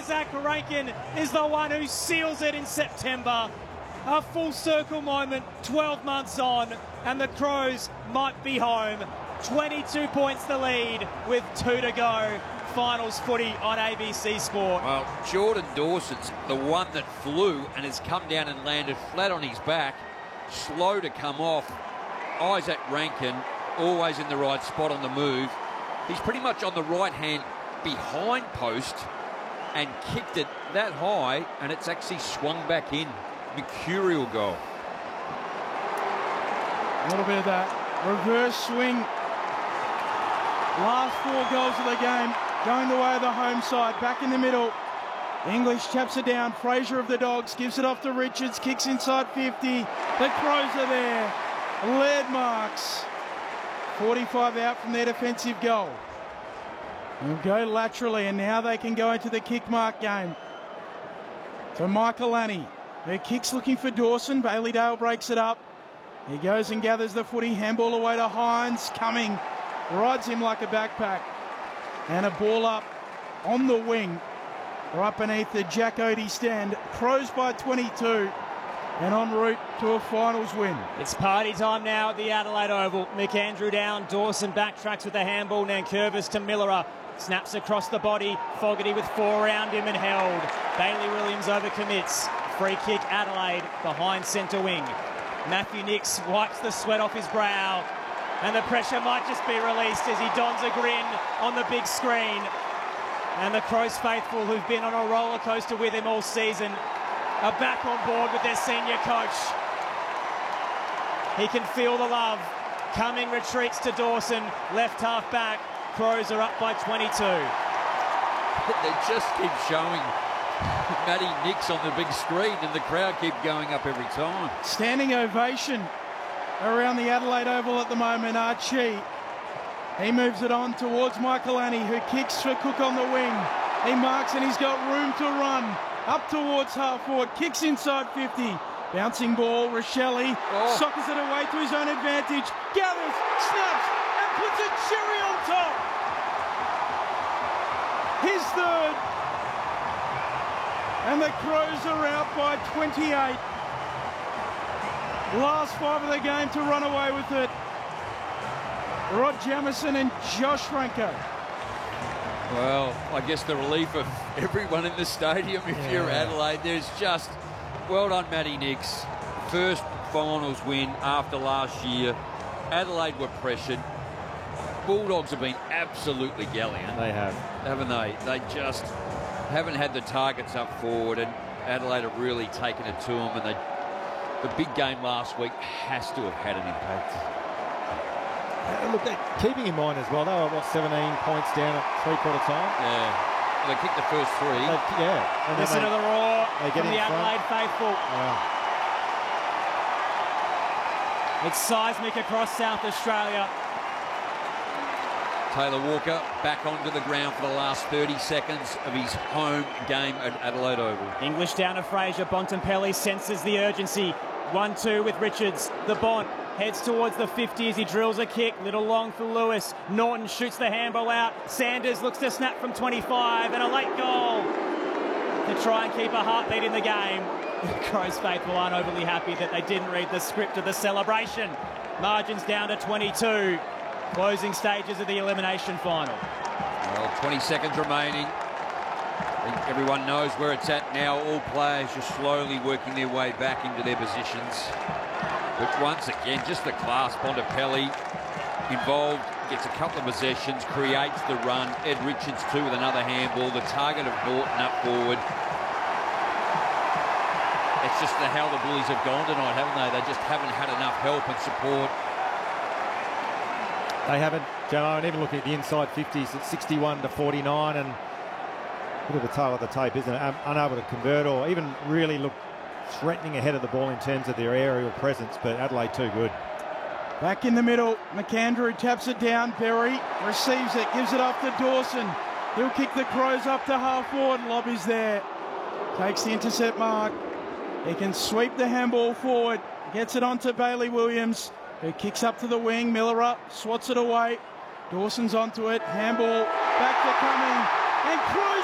Zac Rankin is the one who seals it in September. A full circle moment 12 months on, and the Crows might be home. 22 points the lead with 2 to go. Finals footy on ABC Sport. Well, Jordan Dawson's the one that flew and has come down and landed flat on his back, slow to come off. Isaac Rankin, always in the right spot on the move. He's pretty much on the right hand behind post and kicked it that high, and it's actually swung back in. Mercurial goal. A little bit of that reverse swing. Last 4 goals of the game going the way of the home side. Back in the middle. English taps it down. Fraser of the Dogs gives it off to Richards. Kicks inside 50. The Crows are there. Laird marks. 45 out from their defensive goal. They'll go laterally, and now they can go into the kick mark game. So Michael Annie, who kicks looking for Dawson. Bailey Dale breaks it up. He goes and gathers the footy. Handball away to Hines. Coming. Rides him like a backpack. And a ball up on the wing. Right beneath the Jack Odie stand. Crows by 22. And en route to a finals win. It's party time now at the Adelaide Oval. McAndrew down. Dawson backtracks with the handball. Nankervis to Millera. Snaps across the body. Fogarty with 4 around him and held. Bailey Williams overcommits. Free kick Adelaide behind centre wing. Matthew Nicks wipes the sweat off his brow. And the pressure might just be released as he dons a grin on the big screen. And the Crows faithful, who've been on a roller coaster with him all season, are back on board with their senior coach. He can feel the love. Cumming retreats to Dawson, left half back. Crows are up by 22. They just keep showing Matty Nicks on the big screen, and the crowd keep going up every time. Standing ovation around the Adelaide Oval at the moment. Archie, he moves it on towards Michael Annie, who kicks for Cook on the wing. He marks and he's got room to run. Up towards half forward, kicks inside 50. Bouncing ball, Rochelle sockers it away to his own advantage. Gathers, snaps, and puts a cherry on top. His third. And the Crows are out by 28. Last 5 of the game to run away with it. Rod Jamieson and Josh Franco. Well, I guess the relief of everyone in the stadium, if you're Adelaide, there's just, well done, Matty Nicks. First finals win after last year. Adelaide were pressured. Bulldogs have been absolutely gallant. They have. Haven't they? They just haven't had the targets up forward, and Adelaide have really taken it to them, and the big game last week has to have had an impact. Look, keeping in mind as well, they were, 17 points down at three-quarter time? Yeah. They kicked the first 3. And listen to the roar from the Adelaide faithful. It's seismic across South Australia. Taylor Walker back onto the ground for the last 30 seconds of his home game at Adelaide Oval. English down to Fraser. Bontempelli senses the urgency. 1-2 with Richards. The Bont heads towards the 50 as he drills a kick. Little long for Lewis. Norton shoots the handball out. Sanders looks to snap from 25, and a late goal to try and keep a heartbeat in the game. The Crows faithful aren't overly happy that they didn't read the script of the celebration. Margins down to 22. Closing stages of the elimination final. Well, 20 seconds remaining. I think everyone knows where it's at now. All players just slowly working their way back into their positions. But once again, just the class. Bontempelli involved, gets a couple of possessions, creates the run. Ed Richards too with another handball. The target of Norton up forward. It's just how the Bullies have gone tonight, haven't they? They just haven't had enough help and support. They haven't, Jono, and even looking at the inside 50s, it's 61 to 49, and a bit of a tail of the tape, isn't it? Unable to convert or even really look threatening ahead of the ball in terms of their aerial presence, but Adelaide too good. Back in the middle, McAndrew taps it down. Berry receives it, gives it up to Dawson. He'll kick the Crows up to half forward. Lobby's there. Takes the intercept mark. He can sweep the handball forward. Gets it onto Bailey Williams, who kicks up to the wing. Miller up, swats it away. Dawson's onto it. Handball back to Cumming. And Crows